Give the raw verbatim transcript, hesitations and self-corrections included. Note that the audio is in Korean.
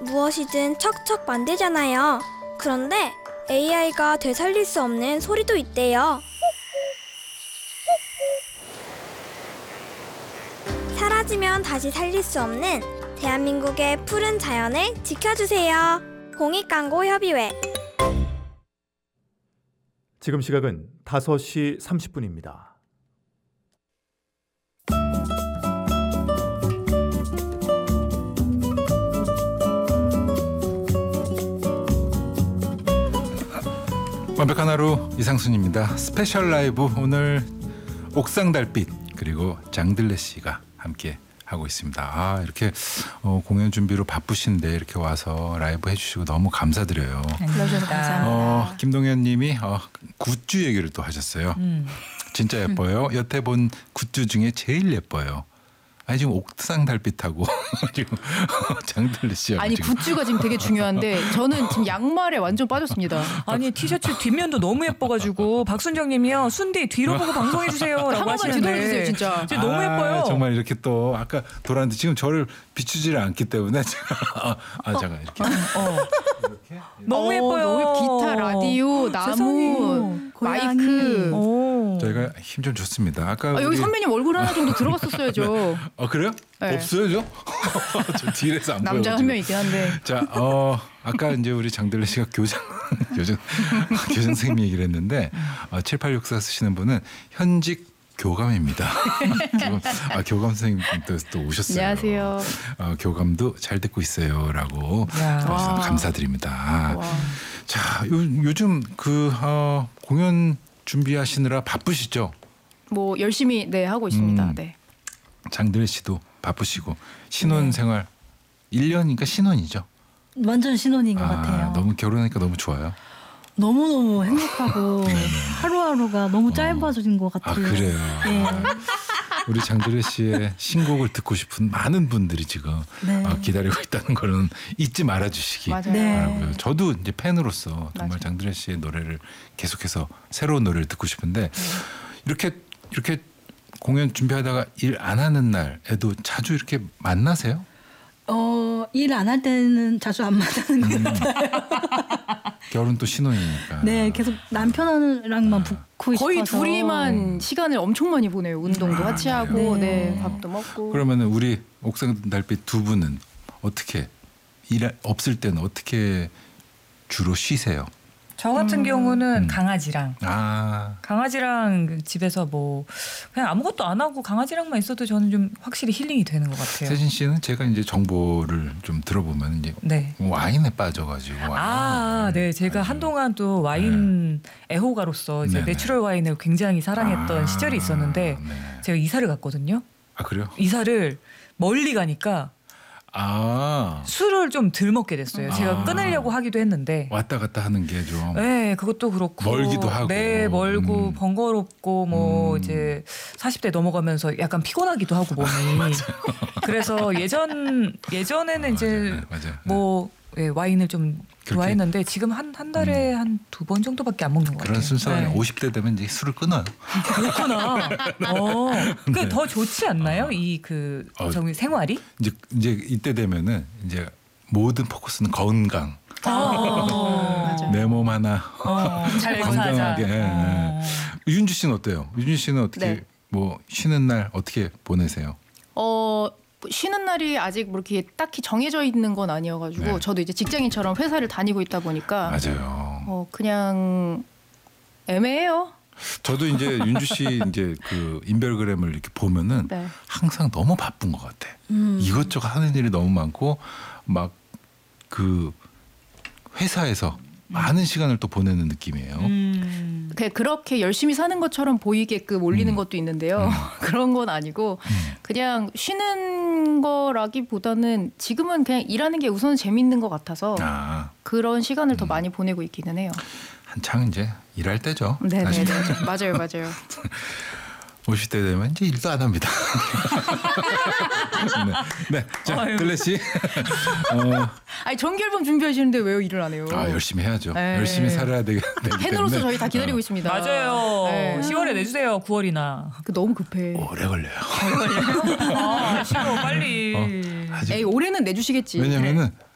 무엇이든 척척 만들잖아요. 그런데 에이아이가 되살릴 수 없는 소리도 있대요. 사라지면 다시 살릴 수 없는 대한민국의 푸른 자연을 지켜주세요. 공익광고협의회. 지금 시각은 다섯 시 삼십 분입니다. 완벽한 하루 이상순입니다. 스페셜 라이브 오늘 옥상 달빛 그리고 장들레 씨가 함께 하고 있습니다. 아 이렇게 어, 공연 준비로 바쁘신데 이렇게 와서 라이브 해주시고 너무 감사드려요. 불러주셔서 감사합니다. 어, 김동현님이 어, 굿즈 얘기를 또 하셨어요. 음. 진짜 예뻐요. 여태 본 굿즈 중에 제일 예뻐요. 아니 지금 옥상 달빛하고 지금 장들레 씨하고 아니 지금. 굿즈가 지금 되게 중요한데 저는 지금 양말에 완전 빠졌습니다. 아니 티셔츠 뒷면도 너무 예뻐가지고 박순정님이요 순디 뒤로 보고 방송해주세요라고 한 번만 하시는데 뒤돌아주세요 진짜. 진짜 너무 예뻐요. 아, 정말 이렇게 또 아까 돌았는데 지금 저를 비추지를 않기 때문에 제가 아, 아 잠깐 이렇게 어. 이렇게 너무 어, 예뻐요. 너무 기타, 라디오, 나무, 마이크. 오. 저희가 힘 좀 줬습니다. 아까 아, 여기 우리... 선배님 얼굴 하나 정도 들어갔었어야죠. 어 그래요? 네. 없어요, 저? 저 뒤에서 안 보여. 남자 한 명 있긴 한데. 자, 어 아까 이제 우리 장들레 씨가 교장 교장 교장 선생님 얘기를 했는데 어, 칠팔육사 쓰시는 분은 현직 교감입니다. 교감, 아 교감 선생님 또, 또 오셨어요. 안녕하세요. 어, 교감도 잘 듣고 있어요라고 야. 감사드립니다. 와. 자, 요, 요즘 그 어, 공연 준비하시느라 바쁘시죠? 뭐 열심히 네 하고 있습니다. 음. 네. 장들레 씨도 바쁘시고 신혼생활 일 년이니까 신혼이죠. 완전 신혼인 것 아, 같아요. 너무 결혼하니까 너무 좋아요. 너무너무 행복하고 하루하루가 너무 짧아진 것 아 같아요. 그래요. 네. 우리 장들레 씨의 신곡을 듣고 싶은 많은 분들이 지금 네. 어, 기다리고 있다는 거는 잊지 말아주시기 맞아요. 네. 바라고요. 저도 이제 팬으로서 정말 맞아요. 장들레 씨의 노래를 계속해서 새로운 노래를 듣고 싶은데 이렇게 이렇게 공연 준비하다가 일 안 하는 날에도 자주 이렇게 만나세요? 어, 일 안 할 때는 자주 안 만나는 음. 것 같아요. 결혼 또 신혼이니까. 네, 계속 남편이랑만 아. 붙고 거의 싶어서. 둘이만 시간을 엄청 많이 보내요. 운동도 아, 같이 하고, 네. 네, 밥도 먹고. 그러면은 우리 옥상 달빛 두 분은 어떻게 일 없을 때는 어떻게 주로 쉬세요? 저 같은 경우는 음. 강아지랑 아, 강아지랑 집에서 뭐 그냥 아무것도 안 하고 강아지랑만 있어도 저는 좀 확실히 힐링이 되는 것 같아요. 세진 씨는 제가 이제 정보를 좀 들어보면 이제 네. 와인에 빠져가지고 와인. 아, 네. 제가 아주. 한동안 또 와인 애호가로서 이제 네네. 내추럴 와인을 굉장히 사랑했던 아, 시절이 있었는데 네. 제가 이사를 갔거든요. 아 그래요? 이사를 멀리 가니까 아 술을 좀 덜 먹게 됐어요. 제가 아. 끊으려고 하기도 했는데. 왔다 갔다 하는 게 좀. 네, 그것도 그렇고 멀기도 하고. 네, 멀고 음. 번거롭고 뭐 음. 이제 사십 대 넘어가면서 약간 피곤하기도 하고 몸이. 그래서 예전 예전에는 이제 맞아요, 맞아요. 뭐 예, 와인을 좀 그렇게- 좋아했는데 지금 한 한 달에 한 두 번 정도밖에 안 먹는 것 그런 같아요. 순서가 네. 오십 대 되면 이제 술을 끊어요. 그렇구나. 어, 그게 더 좋지 않나요? 이 그 어. 정말 생활이? 이제 이제 이때 되면은 이제 모든 포커스는 건강. 어. 내 몸 하나 어, 잘 건강하게. 사자. 예, 예. 어. 윤주 씨는 어때요? 윤주 씨는 어떻게 네. 뭐 쉬는 날 어떻게 보내세요? 어 쉬는 날이 아직 뭐 이렇게 딱히 정해져 있는 건 아니어가지고 네. 저도 이제 직장인처럼 회사를 다니고 있다 보니까 맞아요. 어 그냥 애매해요. 저도 이제 윤주 씨 이제 그 인별그램을 이렇게 보면은 네. 항상 너무 바쁜 것 같아. 음. 이것저것 하는 일이 너무 많고 막 그 회사에서 많은 시간을 또 보내는 느낌이에요. 음. 그- 그렇게 열심히 사는 것처럼 보이게끔 올리는 음. 것도 있는데요. 그런 건 아니고 음. 그냥 쉬는 거라기보다는 지금은 그냥 일하는 게 우선 재밌는 것 같아서 아 그런 시간을 더 음. 많이 보내고 있기는 해요. 한창 이제 일할 때죠. 네네네. 사실. 맞아요, 맞아요. 오십 대 되면 이제 일도 안 합니다. 네, 네. 자, 아유. 들레 씨. 어, 아니 정규 앨범 준비하시는데 왜 일을 안 해요? 아 열심히 해야죠. 네. 열심히 살아야 되기 때문에. 팬으로서 저희 다 기다리고 있습니다. 맞아요. 네. 시월에 내주세요. 구월이나. 그 너무 급해. 오래 걸려요. 아, 시월 빨리. 어, 아직 에이 올해는 내주시겠지. 왜냐면은